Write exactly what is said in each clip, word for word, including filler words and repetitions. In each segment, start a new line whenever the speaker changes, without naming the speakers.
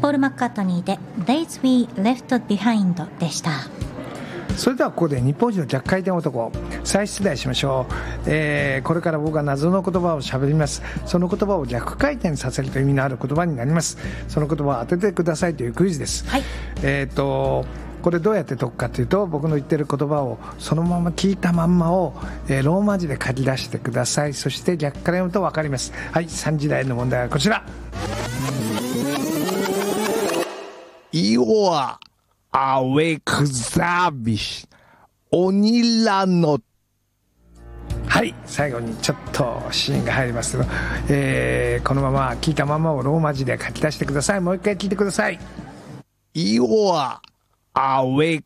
ポール・マッカートニーで Days We Left Behind でした。
それではここで日本人の弱回転男再出題しましょう。えー、これから僕が謎の言葉を喋ります。その言葉を逆回転させるという意味のある言葉になります。その言葉を当ててくださいというクイズです。
はい。
えーとこれどうやって解くかというと、僕の言ってる言葉をそのまま聞いたまんまを、えー、ローマ字で書き出してください。そして逆から読むと分かります。はい、さんじ台の問題はこちら。Your awake service 鬼らの、はい、最後にちょっとシーンが入りますけど、えー、このまま聞いたままをローマ字で書き出してください。もう一回聞いてください。Your awake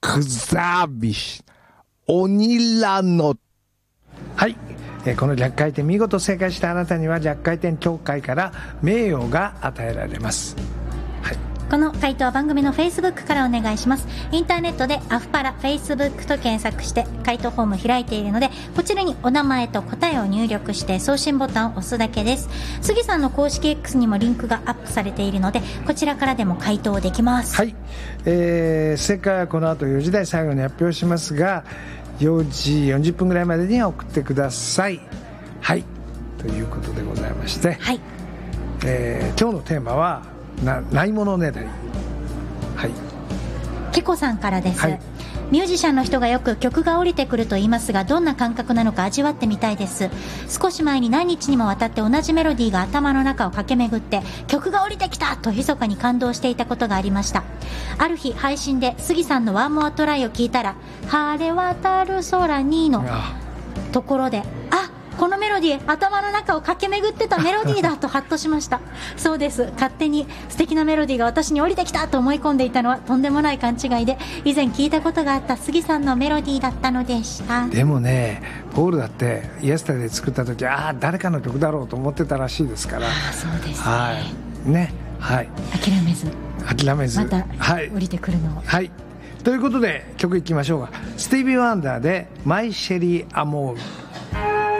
service 鬼らの、はい、えー、この逆回転見事正解したあなたには逆回転協会から名誉が与えられます。
この回答は番組の Facebook からお願いします。インターネットでアフパラ Facebook と検索して回答フォーム開いているので、こちらにお名前と答えを入力して送信ボタンを押すだけです。杉さんの公式 X にもリンクがアップされているので、こちらからでも回答できます。
はい、えー、正解はこの後よじ台最後に発表しますが、よじよんじゅっぷんぐらいまでには送ってください。はい、ということでございまして、
はい、
えー、今日のテーマはなないものねだり。はい、
ケコさんからです。
はい、
ミュージシャンの人がよく曲が降りてくると言いますが、どんな感覚なのか味わってみたいです。少し前に何日にもわたって同じメロディーが頭の中を駆け巡って曲が降りてきたと密かに感動していたことがありました。ある日配信で杉さんのワンモアトライを聞いたら、晴れ渡る空にのところで、あ、このメロディー頭の中を駆け巡ってたメロディーだとハッとしました。そうです、勝手に素敵なメロディーが私に降りてきたと思い込んでいたのはとんでもない勘違いで、以前聞いたことがあった杉さんのメロディーだったのでした。
でもね、ポールだってイエスタで作った時、ああ誰かの曲だろうと思ってたらしいですから。
ああ、そうですね。
はいね、はい、
諦めず
諦めず
また
はい
降りてくるのを、
はい、はい、ということで曲いきましょうか。スティービー・ワンダーでマイ・シェリー・アモール。